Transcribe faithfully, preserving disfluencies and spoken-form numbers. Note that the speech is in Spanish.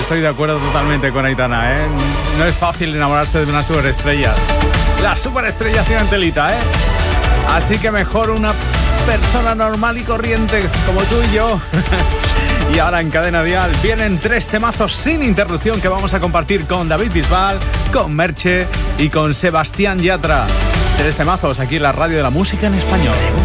estoy de acuerdo totalmente con Aitana, ¿eh? No es fácil enamorarse de una superestrella. La superestrella cientelita, ¿eh? Así que mejor una persona normal y corriente como tú y yo. Y ahora en Cadena Dial vienen tres temazos sin interrupción que vamos a compartir con David Bisbal, con Merche y con Sebastián Yatra. Tres temazos aquí en la radio de la música en español.